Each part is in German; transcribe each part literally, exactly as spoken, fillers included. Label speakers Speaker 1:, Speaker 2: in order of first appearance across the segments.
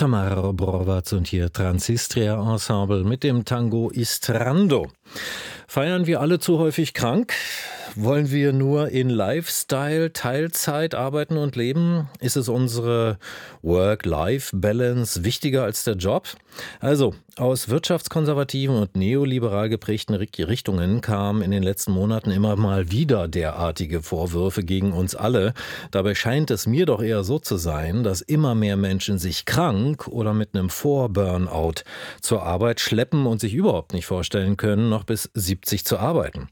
Speaker 1: Tamara Borowatz und hier Transistria Ensemble mit dem Tango Istrando. Feiern wir alle zu häufig krank? Wollen wir nur in Lifestyle, Teilzeit arbeiten und leben? Ist es unsere Work-Life-Balance wichtiger als der Job? Also, aus wirtschaftskonservativen und neoliberal geprägten Richtungen kamen in den letzten Monaten immer mal wieder derartige Vorwürfe gegen uns alle. Dabei scheint es mir doch eher so zu sein, dass immer mehr Menschen sich krank oder mit einem Vor-Burnout zur Arbeit schleppen und sich überhaupt nicht vorstellen können, noch bis siebzig zu arbeiten.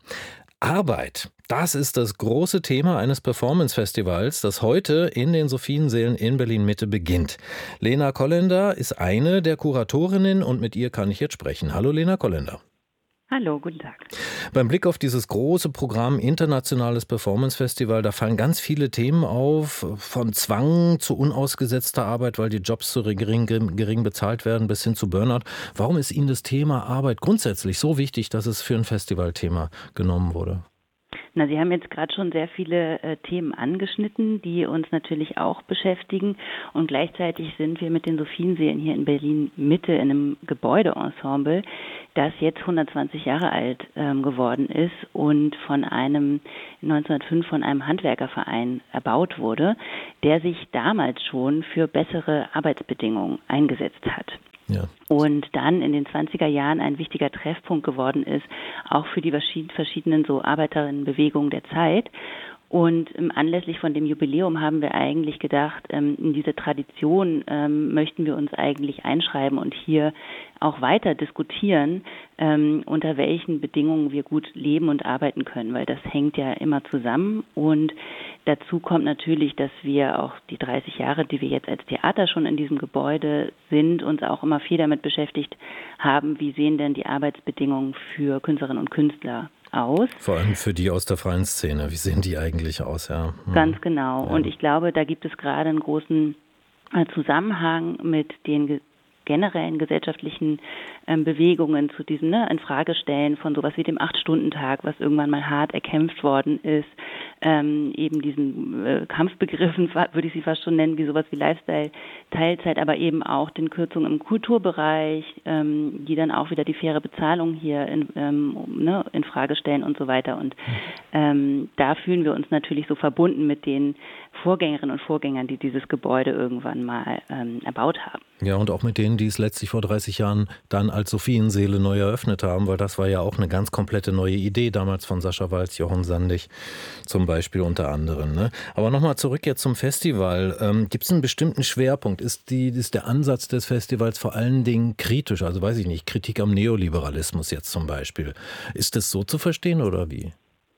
Speaker 1: Arbeit, das ist das große Thema eines Performance-Festivals, das heute in den Sophiensälen in Berlin-Mitte beginnt. Lena Kollender ist eine der Kuratorinnen und mit ihr kann ich jetzt sprechen. Hallo Lena Kollender.
Speaker 2: Hallo, guten Tag.
Speaker 1: Beim Blick auf dieses große Programm Internationales Performance Festival, da fallen ganz viele Themen auf, von Zwang zu unausgesetzter Arbeit, weil die Jobs so gering, gering bezahlt werden, bis hin zu Burnout. Warum ist Ihnen das Thema Arbeit grundsätzlich so wichtig, dass es für ein Festivalthema genommen wurde?
Speaker 2: Na, Sie haben jetzt gerade schon sehr viele äh, Themen angeschnitten, die uns natürlich auch beschäftigen. Und gleichzeitig sind wir mit den Sophiensälen hier in Berlin-Mitte in einem Gebäudeensemble, das jetzt hundertzwanzig Jahre alt ähm, geworden ist und von einem neunzehnhundertfünf von einem Handwerkerverein erbaut wurde, der sich damals schon für bessere Arbeitsbedingungen eingesetzt hat. Ja. Und dann in den zwanziger Jahren ein wichtiger Treffpunkt geworden ist, auch für die verschiedenen so Arbeiterinnenbewegungen der Zeit. Und ähm, anlässlich von dem Jubiläum haben wir eigentlich gedacht, ähm, in diese Tradition ähm, möchten wir uns eigentlich einschreiben und hier auch weiter diskutieren, ähm, unter welchen Bedingungen wir gut leben und arbeiten können, weil das hängt ja immer zusammen. Und dazu kommt natürlich, dass wir auch die dreißig Jahre, die wir jetzt als Theater schon in diesem Gebäude sind, uns auch immer viel damit beschäftigt haben, wie sehen denn die Arbeitsbedingungen für Künstlerinnen und Künstler aus.
Speaker 1: Vor allem für die aus der freien Szene. Wie sehen die eigentlich aus? Ja. Hm.
Speaker 2: Ganz genau.
Speaker 1: Ja.
Speaker 2: Und ich glaube, da gibt es gerade einen großen Zusammenhang mit den generellen gesellschaftlichen ähm, Bewegungen zu diesem ne, Infragestellen von sowas wie dem Acht-Stunden-Tag, was irgendwann mal hart erkämpft worden ist, ähm, eben diesen äh, Kampfbegriffen, würde ich sie fast schon nennen, wie sowas wie Lifestyle, Teilzeit, aber eben auch den Kürzungen im Kulturbereich, ähm, die dann auch wieder die faire Bezahlung hier in, ähm, ne, in Frage stellen und so weiter. Und ähm, da fühlen wir uns natürlich so verbunden mit den Vorgängerinnen und Vorgängern, die dieses Gebäude irgendwann mal ähm, erbaut haben.
Speaker 1: Ja, und auch mit denen, die es letztlich vor dreißig Jahren dann als Sophiensäle neu eröffnet haben, weil das war ja auch eine ganz komplette neue Idee damals von Sascha Walz, Jochen Sandig zum Beispiel unter anderem. Ne? Aber nochmal zurück jetzt zum Festival. Ähm, gibt es einen bestimmten Schwerpunkt? Ist, die, ist der Ansatz des Festivals vor allen Dingen kritisch? Also weiß ich nicht, Kritik am Neoliberalismus jetzt zum Beispiel. Ist das so zu verstehen oder wie?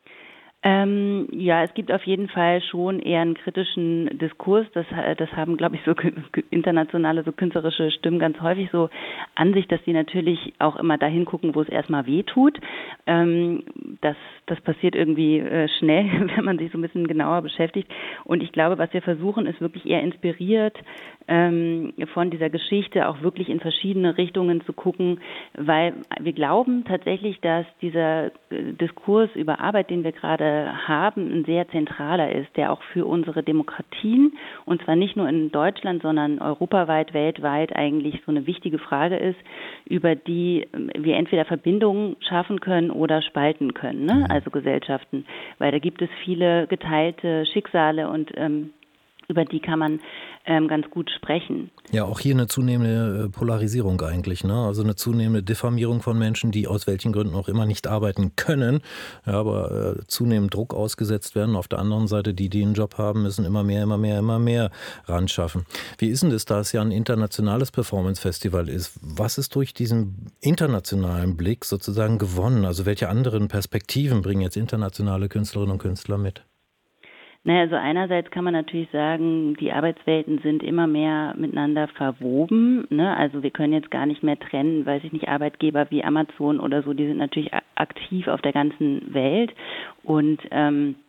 Speaker 2: Ähm, ja, es gibt auf jeden Fall schon eher einen kritischen Diskurs. Das, das haben, glaube ich, so internationale, so künstlerische Stimmen ganz häufig so an sich, dass die natürlich auch immer dahin gucken, wo es erstmal weh tut. Ähm, das, das passiert irgendwie äh, schnell, wenn man sich so ein bisschen genauer beschäftigt. Und ich glaube, was wir versuchen, ist wirklich eher inspiriert ähm, von dieser Geschichte auch wirklich in verschiedene Richtungen zu gucken, weil wir glauben tatsächlich, dass dieser Diskurs über Arbeit, den wir gerade haben, ein sehr zentraler ist, der auch für unsere Demokratien, und zwar nicht nur in Deutschland, sondern europaweit, weltweit eigentlich so eine wichtige Frage ist, über die wir entweder Verbindungen schaffen können oder spalten können, ne? Also Gesellschaften, weil da gibt es viele geteilte Schicksale und ähm, über die kann man ähm, ganz gut sprechen.
Speaker 1: Ja, auch hier eine zunehmende Polarisierung eigentlich, ne? Also eine zunehmende Diffamierung von Menschen, die aus welchen Gründen auch immer nicht arbeiten können, ja, aber äh, zunehmend Druck ausgesetzt werden. Auf der anderen Seite, die, die einen Job haben, müssen immer mehr, immer mehr, immer mehr ran schaffen. Wie ist denn das, da es ja ein internationales Performance-Festival ist? Was ist durch diesen internationalen Blick sozusagen gewonnen? Also welche anderen Perspektiven bringen jetzt internationale Künstlerinnen und Künstler mit?
Speaker 2: Naja, also einerseits kann man natürlich sagen, die Arbeitswelten sind immer mehr miteinander verwoben, ne? Also wir können jetzt gar nicht mehr trennen, weiß ich nicht, Arbeitgeber wie Amazon oder so, die sind natürlich aktiv auf der ganzen Welt und ähm,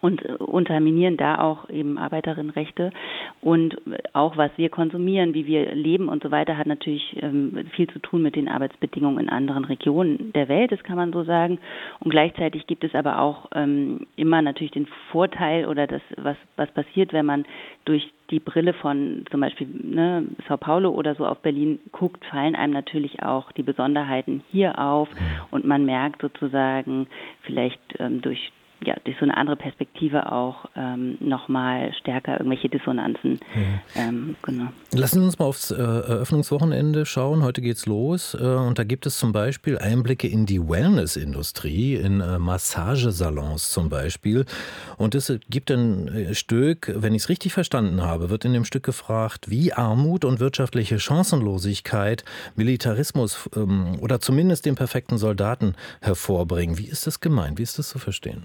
Speaker 2: und unterminieren da auch eben Arbeiterinnenrechte. Und auch was wir konsumieren, wie wir leben und so weiter, hat natürlich ähm, viel zu tun mit den Arbeitsbedingungen in anderen Regionen der Welt, das kann man so sagen. Und gleichzeitig gibt es aber auch ähm, immer natürlich den Vorteil oder das, was, was passiert, wenn man durch die Brille von zum Beispiel ne, Sao Paulo oder so auf Berlin guckt, fallen einem natürlich auch die Besonderheiten hier auf und man merkt sozusagen vielleicht ähm, durch ja, durch so eine andere Perspektive auch ähm, nochmal stärker irgendwelche Dissonanzen. Ja. Ähm, genau.
Speaker 1: Lassen Sie uns mal aufs äh, Eröffnungswochenende schauen. Heute geht's los äh, und da gibt es zum Beispiel Einblicke in die Wellness-Industrie, in äh, Massagesalons zum Beispiel. Und es gibt ein Stück, wenn ich es richtig verstanden habe, wird in dem Stück gefragt, wie Armut und wirtschaftliche Chancenlosigkeit Militarismus ähm, oder zumindest den perfekten Soldaten hervorbringen. Wie ist das gemeint? Wie ist das zu verstehen?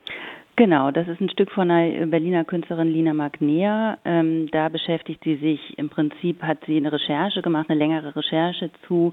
Speaker 2: Genau, das ist ein Stück von der Berliner Künstlerin Lina Magnea. Ähm, da beschäftigt sie sich, im Prinzip hat sie eine Recherche gemacht, eine längere Recherche zu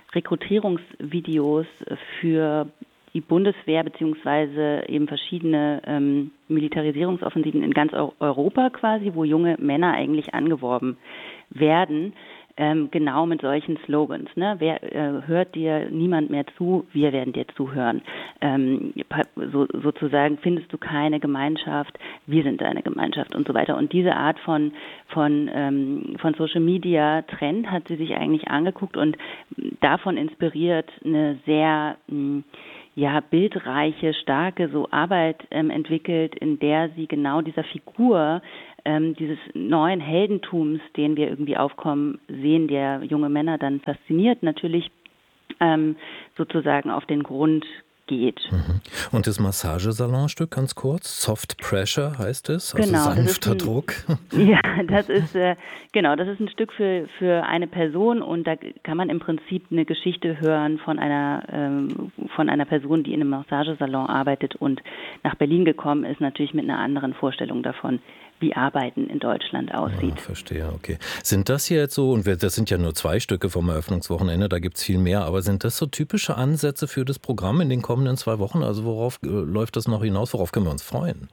Speaker 2: Rekrutierungsvideos für die Bundeswehr beziehungsweise eben verschiedene ähm, Militarisierungsoffensiven in ganz Europa quasi, wo junge Männer eigentlich angeworben werden. Ähm, genau mit solchen Slogans. Ne? Wer äh, hört dir niemand mehr zu, wir werden dir zuhören. Ähm, so, sozusagen findest du keine Gemeinschaft, wir sind deine Gemeinschaft und so weiter. Und diese Art von, von, ähm, von Social Media Trend hat sie sich eigentlich angeguckt und davon inspiriert eine sehr mh, ja, bildreiche, starke so Arbeit ähm, entwickelt, in der sie genau dieser Figur ähm, dieses neuen Heldentums, den wir irgendwie aufkommen sehen, der junge Männer dann fasziniert, natürlich ähm, sozusagen auf den Grund geht.
Speaker 1: Mhm. Und das Massagesalonstück ganz kurz, Soft Pressure heißt es, also
Speaker 2: genau,
Speaker 1: sanfter
Speaker 2: ein,
Speaker 1: Druck.
Speaker 2: Ja, das ist äh, genau, das ist ein Stück für für eine Person und da kann man im Prinzip eine Geschichte hören von einer ähm, von einer Person, die in einem Massagesalon arbeitet und nach Berlin gekommen ist, natürlich mit einer anderen Vorstellung davon, wie Arbeiten in Deutschland aussieht.
Speaker 1: Ja, verstehe, okay. Sind das hier jetzt so, und wir, das sind ja nur zwei Stücke vom Eröffnungswochenende, da gibt es viel mehr, aber sind das so typische Ansätze für das Programm in den kommenden zwei Wochen? Also worauf äh, läuft das noch hinaus? Worauf können wir uns freuen?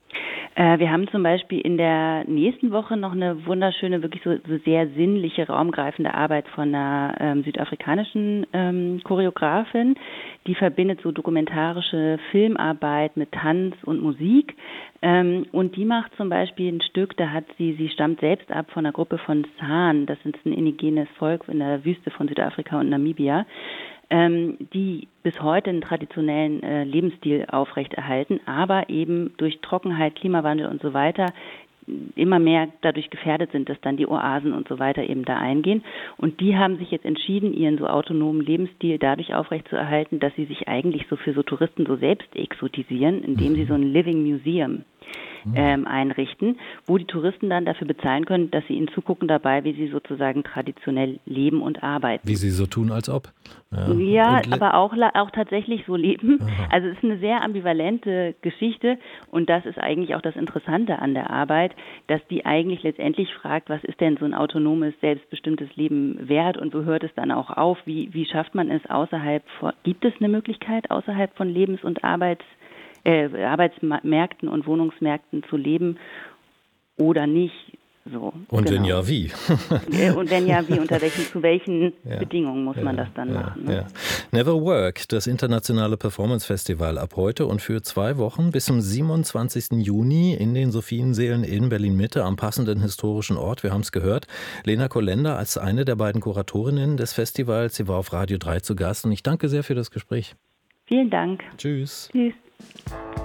Speaker 2: Äh, wir haben zum Beispiel in der nächsten Woche noch eine wunderschöne, wirklich so, so sehr sinnliche, raumgreifende Arbeit von einer ähm, südafrikanischen ähm, Choreografin, die verbindet so dokumentarische Filmarbeit mit Tanz und Musik. Ähm, und die macht zum Beispiel ein Stück, da hat sie, sie stammt selbst ab von einer Gruppe von San, das ist ein indigenes Volk in der Wüste von Südafrika und Namibia, ähm, die bis heute einen traditionellen äh, Lebensstil aufrechterhalten, aber eben durch Trockenheit, Klimawandel und so weiter immer mehr dadurch gefährdet sind, dass dann die Oasen und so weiter eben da eingehen. Und die haben sich jetzt entschieden, ihren so autonomen Lebensstil dadurch aufrechtzuerhalten, dass sie sich eigentlich so für so Touristen so selbst exotisieren, indem sie so ein Living Museum ähm, einrichten, wo die Touristen dann dafür bezahlen können, dass sie ihnen zugucken dabei, wie sie sozusagen traditionell leben und arbeiten.
Speaker 1: Wie sie so tun, als ob.
Speaker 2: Ja, ja aber auch, auch tatsächlich so leben. Aha. Also es ist eine sehr ambivalente Geschichte und das ist eigentlich auch das Interessante an der Arbeit, dass die eigentlich letztendlich fragt, was ist denn so ein autonomes, selbstbestimmtes Leben wert und wo hört es dann auch auf? Wie, wie schafft man es außerhalb von, gibt es eine Möglichkeit, außerhalb von Lebens- und Arbeits Äh, Arbeitsmärkten und Wohnungsmärkten zu leben oder nicht. So,
Speaker 1: und
Speaker 2: genau.
Speaker 1: wenn ja, wie?
Speaker 2: Und wenn ja, wie, unter welchen, zu welchen
Speaker 1: ja,
Speaker 2: Bedingungen muss
Speaker 1: ja,
Speaker 2: man das dann
Speaker 1: ja,
Speaker 2: machen? Ne?
Speaker 1: Ja. Never Work, das internationale Performance-Festival ab heute und für zwei Wochen bis zum siebenundzwanzigsten Juni in den Sophienseelen in Berlin-Mitte am passenden historischen Ort. Wir haben es gehört. Lena Kollender als eine der beiden Kuratorinnen des Festivals. Sie war auf Radio drei zu Gast und ich danke sehr für das Gespräch.
Speaker 2: Vielen Dank.
Speaker 1: Tschüss.
Speaker 2: Tschüss.